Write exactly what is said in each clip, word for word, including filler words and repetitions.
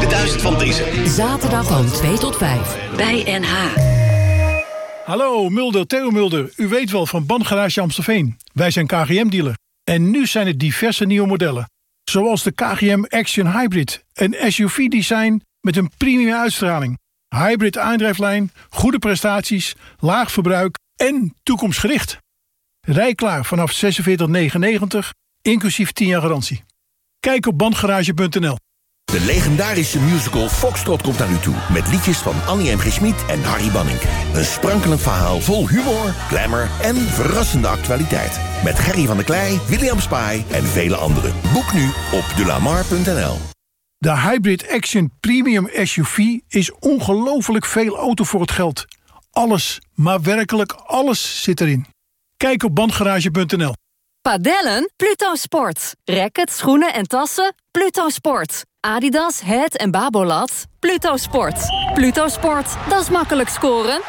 vijfduizend van deze. Zaterdag van twee tot vijf bij N H. Hallo, Mulder, Theo Mulder. U weet wel van Bandgarage Amstelveen. Wij zijn K G M-dealer. En nu zijn er diverse nieuwe modellen. Zoals de K G M Action Hybrid. Een S U V-design met een premium uitstraling. Hybrid aandrijflijn, goede prestaties, laag verbruik en toekomstgericht. Rij klaar vanaf zesenveertig negenennegentig, inclusief tien jaar garantie. Kijk op bandgarage punt n l. De legendarische musical Foxtrot komt naar u toe. Met liedjes van Annie M G. Schmid en Harry Banning. Een sprankelend verhaal vol humor, glamour en verrassende actualiteit. Met Gerry van der Klei, William Spy en vele anderen. Boek nu op de lamar punt n l. De Hybrid Action Premium S U V is ongelooflijk veel auto voor het geld. Alles, maar werkelijk alles zit erin. Kijk op bandgarage punt n l. Padellen? Pluto Sport. Rackets, schoenen en tassen? Pluto Sport. Adidas, Het en Babolat? Pluto Sport. Pluto Sport, dat is makkelijk scoren.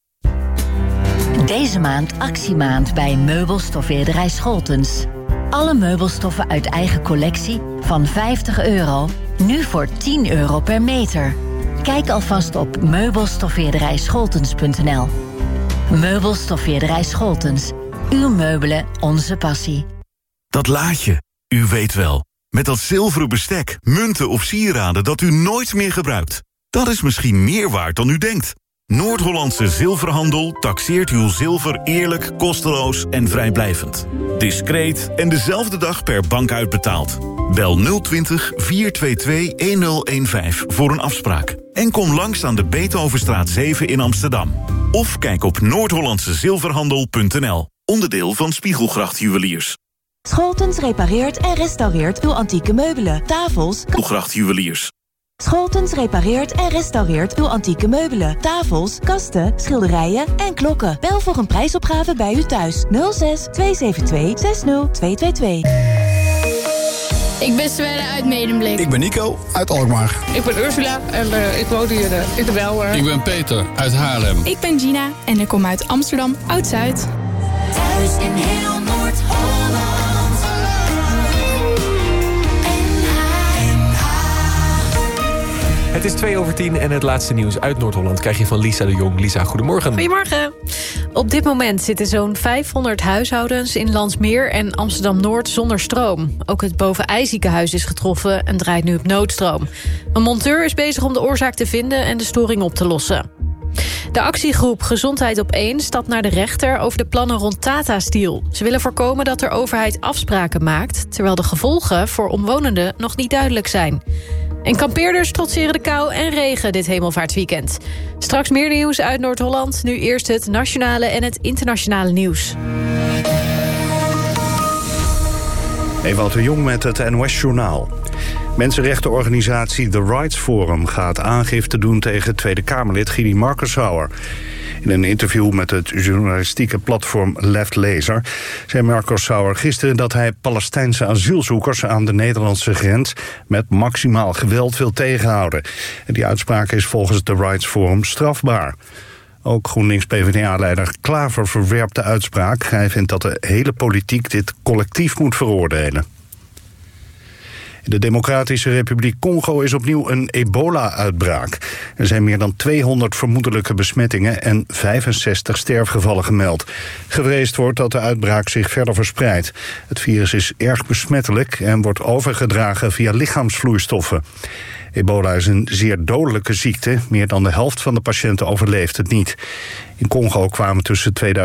Deze maand actiemaand bij meubelstoffeerderij Scholtens. Alle meubelstoffen uit eigen collectie van vijftig euro, nu voor tien euro per meter. Kijk alvast op meubelstoffeerderij scholtens punt n l. Meubelstoffeerderij Scholtens. Uw meubelen, onze passie. Dat laadje, u weet wel. Met dat zilveren bestek, munten of sieraden dat u nooit meer gebruikt. Dat is misschien meer waard dan u denkt. Noord-Hollandse Zilverhandel taxeert uw zilver eerlijk, kosteloos en vrijblijvend. Discreet en dezelfde dag per bank uitbetaald. Bel nul twintig, vier twee twee, een nul een vijf voor een afspraak. En kom langs aan de Beethovenstraat zeven in Amsterdam. Of kijk op noord hollandse zilverhandel punt n l. Onderdeel van Spiegelgracht Juweliers. Scholtens repareert en restaureert uw antieke meubelen, tafels... Spiegelgracht Juweliers. Scholtens repareert en restaureert uw antieke meubelen, tafels, kasten, schilderijen en klokken. Bel voor een prijsopgave bij u thuis. nul zes, twee zeven twee, zes nul twee twee twee. Ik ben Sverre uit Medemblik. Ik ben Nico uit Alkmaar. Ik ben Ursula en uh, ik woon hier uh, in de Belmer. Ik ben Peter uit Haarlem. Ik ben Gina en ik kom uit Amsterdam Oud-Zuid. Thuis in heel Noord-Holland. Het is twee over tien en het laatste nieuws uit Noord-Holland krijg je van Lisa de Jong. Lisa, goedemorgen. Goedemorgen. Op dit moment zitten zo'n vijfhonderd huishoudens in Landsmeer en Amsterdam-Noord zonder stroom. Ook het Bovenijziekenhuis is getroffen en draait nu op noodstroom. Een monteur is bezig om de oorzaak te vinden en de storing op te lossen. De actiegroep Gezondheid op één stapt naar de rechter over de plannen rond Tata Steel. Ze willen voorkomen dat de overheid afspraken maakt, terwijl de gevolgen voor omwonenden nog niet duidelijk zijn. En kampeerders trotseren de kou en regen dit hemelvaartweekend. Straks meer nieuws uit Noord-Holland. Nu eerst het nationale en het internationale nieuws. Ewout de Jong met het N O S-journaal. Mensenrechtenorganisatie The Rights Forum gaat aangifte doen tegen Tweede Kamerlid Gini Marcashauer. In een interview met het journalistieke platform Left Laser zei Marcashauer gisteren dat hij Palestijnse asielzoekers aan de Nederlandse grens met maximaal geweld wil tegenhouden. En die uitspraak is volgens The Rights Forum strafbaar. Ook GroenLinks-P v d A-leider Klaver verwerpt de uitspraak. Hij vindt dat de hele politiek dit collectief moet veroordelen. In de Democratische Republiek Congo is opnieuw een ebola-uitbraak. Er zijn meer dan tweehonderd vermoedelijke besmettingen en vijfenzestig sterfgevallen gemeld. Gevreesd wordt dat de uitbraak zich verder verspreidt. Het virus is erg besmettelijk en wordt overgedragen via lichaamsvloeistoffen. Ebola is een zeer dodelijke ziekte. Meer dan de helft van de patiënten overleeft het niet. In Congo kwamen tussen tweeduizend